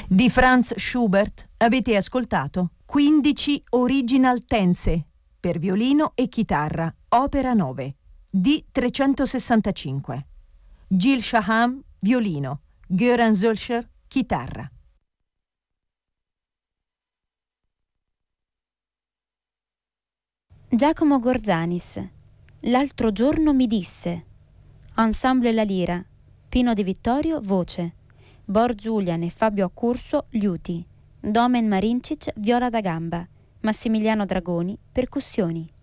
Di Franz Schubert avete ascoltato 15 Original Tense per violino e chitarra, opera 9, D365. Gil Shaham, violino, Göran Zölscher, chitarra. Giacomo Gorzanis. L'altro giorno mi disse. Ensemble La Lira. Pino Di Vittorio, voce. Bor Giulian e Fabio Accurso, liuti. Domen Marincic, viola da gamba. Massimiliano Dragoni, percussioni.